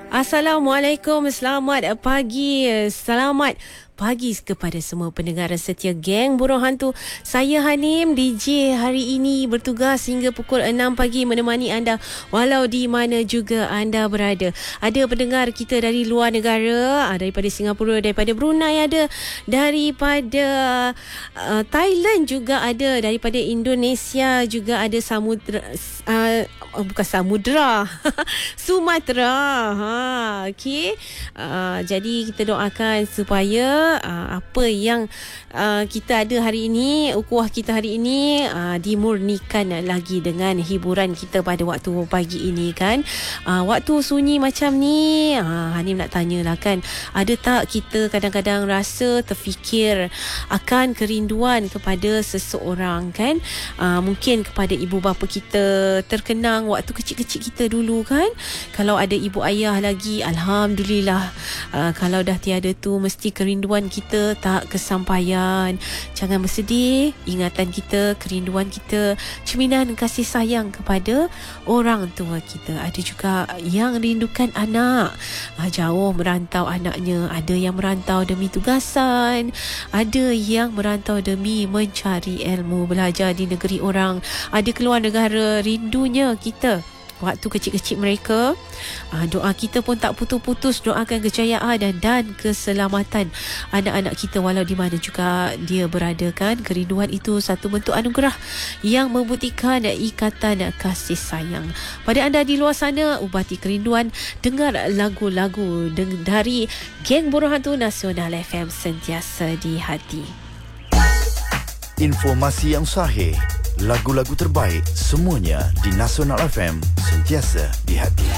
Assalamualaikum, selamat pagi. Selamat pagi kepada semua pendengar setia Geng Burung Hantu. Saya Hanim, DJ hari ini bertugas hingga pukul 6 pagi menemani anda walau di mana juga anda berada. Ada pendengar kita dari luar negara, daripada Singapura, daripada Brunei ada, daripada Thailand juga ada, daripada Indonesia juga ada, bukan samudra Sumatera. Okey. Jadi kita doakan supaya apa yang kita ada hari ini, ukhuwah kita hari ini dimurnikan lagi dengan hiburan kita pada waktu pagi ini kan. Waktu sunyi macam ni, Hanim nak tanyalah kan, ada tak kita kadang-kadang rasa terfikir akan kerinduan kepada seseorang kan? Mungkin kepada ibu bapa kita, terkenang waktu kecil-kecil kita dulu kan. Kalau ada ibu ayah lagi, alhamdulillah. Kalau dah tiada tu, mesti kerinduan kita tak kesampaian. Jangan bersedih, ingatan kita, kerinduan kita, cerminan kasih sayang kepada orang tua kita. Ada juga yang rindukan anak, jauh merantau anaknya. Ada yang merantau demi tugasan, ada yang merantau demi mencari ilmu, belajar di negeri orang. Ada keluar negara, rindunya kita waktu kecil-kecil mereka. Doa kita pun tak putus-putus, doakan kejayaan dan keselamatan anak-anak kita walau di mana juga dia berada kan. Kerinduan itu satu bentuk anugerah yang membuktikan ikatan kasih sayang. Pada anda di luar sana, ubati kerinduan, dengar lagu-lagu dari Geng Burung Hantu Nasional FM, sentiasa di hati. Informasi yang sahih, lagu-lagu terbaik, semuanya di Nasional FM, sentiasa di hati.